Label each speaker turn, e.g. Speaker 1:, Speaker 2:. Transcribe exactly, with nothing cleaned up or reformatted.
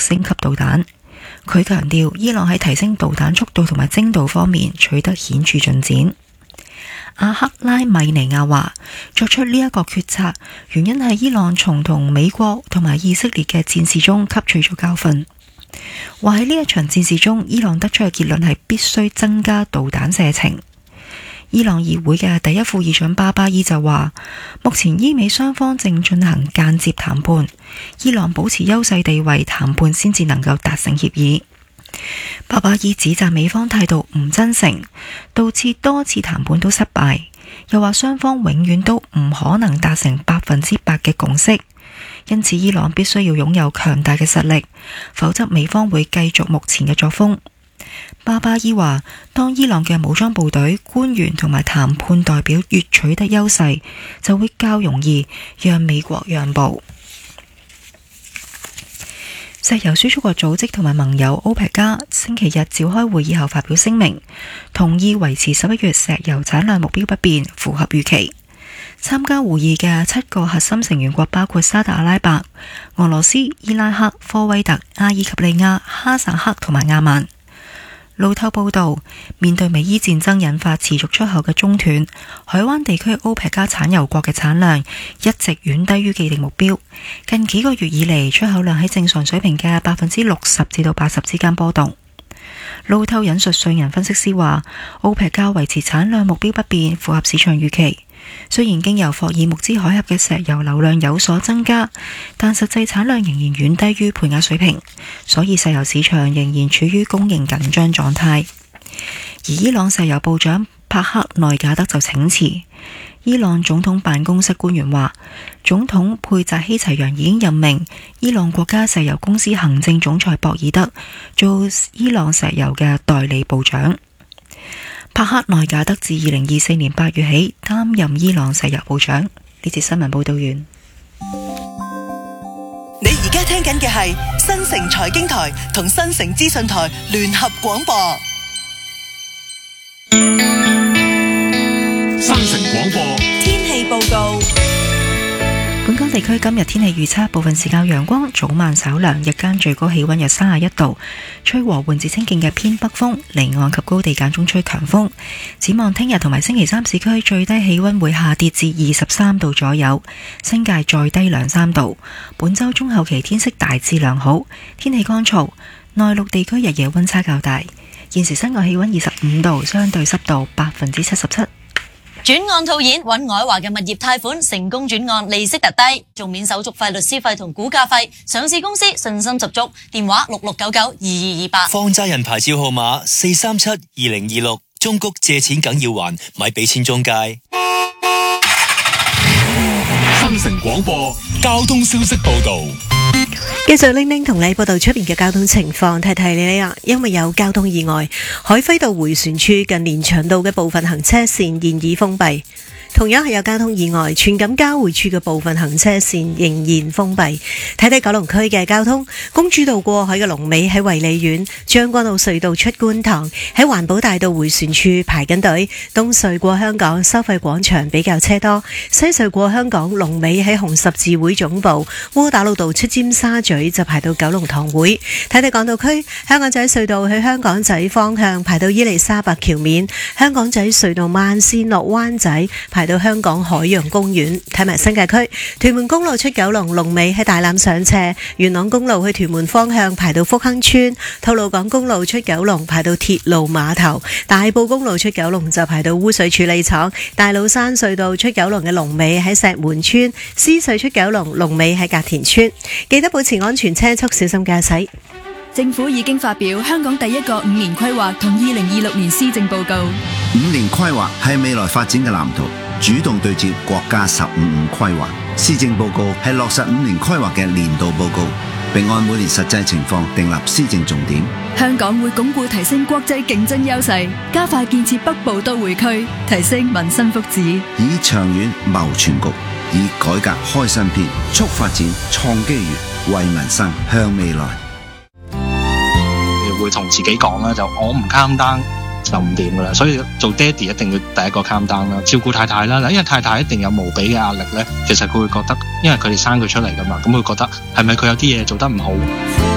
Speaker 1: 星級導彈。佢強調伊朗喺提升導彈速度同埋精度方面取得顯著進展。阿克拉米尼亞話作出呢一個決策，原因係伊朗從同美國同埋以色列嘅戰事中吸取咗教訓。話喺呢一場戰事中，伊朗得出嘅結論係必須增加導彈射程。伊朗議會嘅第一副議長巴巴伊就話，目前伊美雙方正進行間接談判，伊朗保持優勢地位，談判先至能夠達成協議。巴巴伊指責美方態度唔真誠，導致多次談判都失敗，又話雙方永遠都唔可能達成百分之百嘅共識，因此伊朗必須要擁有強大嘅實力，否則美方會繼續目前嘅作風。巴巴伊話，當伊朗嘅武裝部隊、官員同埋談判代表越取得優勢，就會較容易讓美國讓步。石油輸出國組織同埋盟友歐佩克星期日召開會議後發表聲明，同意維持十一月石油產量目標不變，符合預期。參加會議嘅七個核心成員國包括沙特阿拉伯、俄羅斯、伊拉克、科威特、阿爾及利亞、哈薩克同埋亞曼。路透報道，面對美伊戰爭引發持續出口嘅中斷，海灣地區歐佩克產油國嘅產量一直遠低於既定目標。近幾個月以嚟，出口量喺正常水平嘅百分之六十至到八十之間波動。路透引述瑞銀分析師話，歐佩克維持產量目標不變，符合市場預期。雖然經由霍爾木茲海峽嘅石油流量有所增加，但實際產量仍然遠低於配額水平，所以石油市場仍然處於供應緊張狀態。而伊朗石油部長帕克內賈德就請辭。伊朗總統辦公室官員話，總統佩扎希齊揚已經任命伊朗國家石油公司行政總裁博爾德做伊朗石油嘅代理部長。帕克內賈德自二零二四年八月起擔任伊朗石油部長。呢節新聞報道完。
Speaker 2: 你而家聽緊嘅係新城財經台同新城資訊台聯合廣播。
Speaker 3: 新城廣播
Speaker 2: 天氣報告。
Speaker 1: 本港地區今日天氣預測，部分時間陽光，早晚稍涼，日間最高氣溫約三十一度，吹和緩至清勁嘅偏北風，離岸及高地間中吹強風。展望聽日同埋星期三市區最低氣溫會下跌至二十三度左右，新界再低兩三度。本周中後期天色大致良好，天氣乾燥，內陸地區日夜溫差較大。現時室外氣溫二十五度，相對濕度百分之七十七。
Speaker 4: 轉案套現，揾愛華嘅物業貸款成功轉案，利息特低，仲免手續費、律師費同估價費。上市公司信心十足，電話六六九九二二二八。
Speaker 5: 放債人牌照號碼四三七二零二六。中谷借錢梗要還，咪俾錢中介。
Speaker 3: 新城廣播交通消息報道。
Speaker 6: 繼續拎拎同你報道出邊嘅交通情況，提提你啊，因為有交通意外，海輝道迴旋處近連翔道嘅部分行車線現已封閉。同樣係有交通意外，荃錦交匯處嘅部分行車線仍然封閉。睇睇九龍區嘅交通，公主道過海嘅龍尾喺衛理苑，將軍澳隧道出觀塘，喺環保大道迴旋處排緊隊。東隧過香港收費廣場比較車多，西隧過香港龍尾喺紅十字會總部，窩打老道出尖沙咀就排到九龍塘會。睇睇港島區，香港仔隧道去香港仔方向排到伊利沙伯橋面，香港仔隧道慢線落灣仔排到香港海洋公園。睇埋新界區，屯門公路出九龍龍尾喺大欖上斜，元朗公路去屯門方向排到福亨村，吐露港公路出九龍排到鐵路碼頭，大埔公路出九龍就排到污水處理廠，大老山隧道出九龍嘅龍尾喺石門村，獅隧出九龍龍尾喺隔田村。記得保持安全車速，小心駕駛。
Speaker 7: 政府已經發表香港第一個五年規劃同二零二六年施政報告。
Speaker 8: 五年規劃係未來發展嘅藍圖，主動對接國家十五五規劃。施政報告係落實五年規劃嘅年度報告，並按每年實際情況訂立施政重點。
Speaker 7: 香港會鞏固提升國際競爭優勢，加快建設北部都會區，提升民生福祉，
Speaker 8: 以長遠謀全局，以改革開新篇，促發展創機遇，為民生向未來。
Speaker 9: 會同自己講啦，就我唔 calm down就唔掂噶啦，所以做爹哋一定要第一個 calm down啦，照顧太太啦，因為太太一定有無比嘅壓力咧，其實佢會覺得，因為佢哋生佢出嚟噶嘛，咁佢覺得係咪佢有啲嘢做得唔好？